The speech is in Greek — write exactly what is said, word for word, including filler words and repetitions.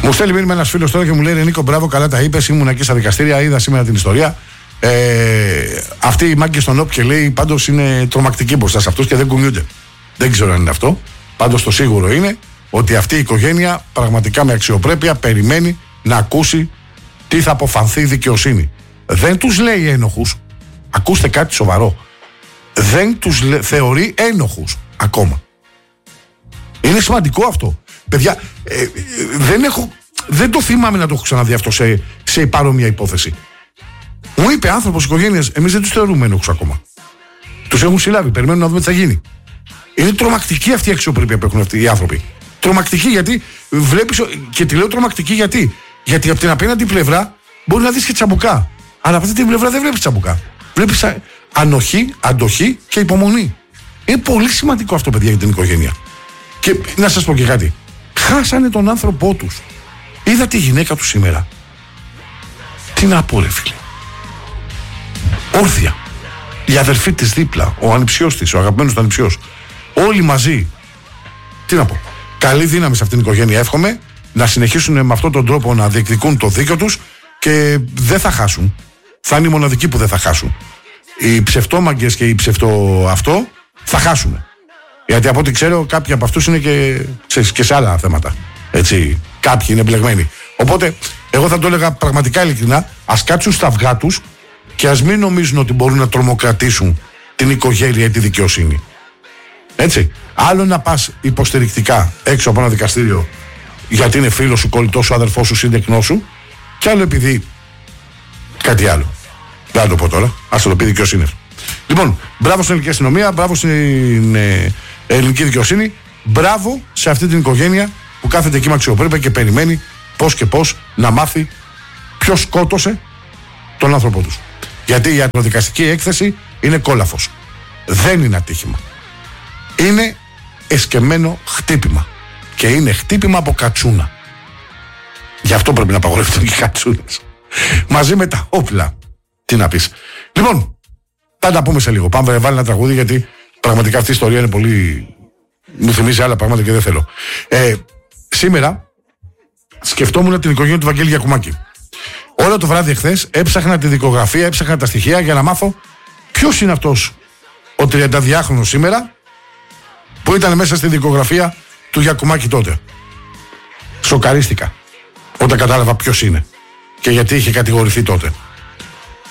Μου στέλνει μήνυμα ένας φίλος τώρα και μου λέει: Νίκο, μπράβο, καλά τα είπες. Ήμουν εκεί στα δικαστήρια, είδα σήμερα την ιστορία. Ε, αυτοί οι μάγκες στον ΟΠ και λέει πάντως είναι τρομακτικοί μπροστά σε αυτούς και δεν κουνιούνται. Δεν ξέρω αν είναι αυτό. Πάντως το σίγουρο είναι ότι αυτή η οικογένεια πραγματικά με αξιοπρέπεια περιμένει να ακούσει τι θα αποφανθεί η δικαιοσύνη. Δεν τους λέει ένοχους. Ακούστε κάτι σοβαρό. Δεν τους λέ, θεωρεί ένοχους ακόμα. Είναι σημαντικό αυτό. Παιδιά, ε, ε, δεν, έχω, δεν το θυμάμαι να το έχω ξαναδεί αυτό σε, σε παρόμοια υπόθεση. Μου είπε άνθρωπος οικογένειας, εμείς δεν τους θεωρούμε ένοχους ακόμα. Τους έχουν συλλάβει, περιμένουν να δούμε τι θα γίνει. Είναι τρομακτική αυτή η αξιοπρέπεια που έχουν αυτοί οι άνθρωποι. Τρομακτική γιατί βλέπεις, και τη λέω τρομακτική γιατί. Γιατί από την απέναντι πλευρά μπορεί να δεις και τσαμπουκά. Αλλά από αυτή την πλευρά δεν βλέπεις τσαμπουκά. Βλέπεις ανοχή, αντοχή και υπομονή. Είναι πολύ σημαντικό αυτό, παιδιά, για την οικογένεια. Και να σας πω και κάτι. Χάσανε τον άνθρωπό τους. Είδα τη γυναίκα του σήμερα. Τι να πω, ρε φίλε. Όρθια. Η αδερφή της δίπλα, ο ανιψιός της, ο αγαπημένος του ανιψιός. Όλοι μαζί. Τι να πω. Καλή δύναμη σε αυτήν την οικογένεια. Εύχομαι να συνεχίσουν με αυτόν τον τρόπο να διεκδικούν το δίκιο τους και δεν θα χάσουν. Θα είναι οι μοναδικοί που δεν θα χάσουν. Οι ψευτόμαγκες και οι ψευτο αυτό θα χάσουν. Γιατί από ό,τι ξέρω κάποιοι από αυτούς είναι και, και σε άλλα θέματα. Έτσι, κάποιοι είναι εμπλεγμένοι. Οπότε, εγώ θα το έλεγα πραγματικά ειλικρινά, ας κάτσουν στα αυγά τους και ας μην νομίζουν ότι μπορούν να τρομοκρατήσουν την οικογένεια ή τη δικαιοσύνη. Έτσι. Άλλο να πας υποστηρικτικά έξω από ένα δικαστήριο γιατί είναι φίλος σου, κολλητός σου, αδερφός σου, σύντεκνός σου, και άλλο επειδή κάτι άλλο. Δεν θα το πω τώρα. Ας το πει δικαιοσύνη. Λοιπόν, μπράβο στην ελληνική αστυνομία, μπράβο στην ε, ελληνική δικαιοσύνη, μπράβο σε αυτή την οικογένεια που κάθεται εκεί με αξιοπρέπεια και περιμένει πώς και πώς να μάθει ποιος σκότωσε τον άνθρωπό τους. Γιατί η ιατροδικαστική έκθεση είναι κόλαφος. Δεν είναι ατύχημα. Είναι εσκεμμένο χτύπημα. Και είναι χτύπημα από κατσούνα. Γι' αυτό πρέπει να απαγορευτούν και οι κατσούνες. Μαζί με τα όπλα. Τι να πεις. Λοιπόν, θα τα πούμε σε λίγο. Πάμε βάλει ένα τραγούδι γιατί πραγματικά αυτή η ιστορία είναι πολύ. Μου θυμίζει άλλα πράγματα και δεν θέλω. Ε, σήμερα σκεφτόμουν την οικογένεια του Βαγγέλη Γιακουμάκη. Όλο το βράδυ εχθές έψαχνα τη δικογραφία, έψαχνα τα στοιχεία για να μάθω ποιος είναι αυτός ο τριανταδυάχρονος σήμερα που ήταν μέσα στη δικογραφία του Γιακουμάκη τότε. Σοκαρίστηκα όταν κατάλαβα ποιος είναι και γιατί είχε κατηγορηθεί τότε.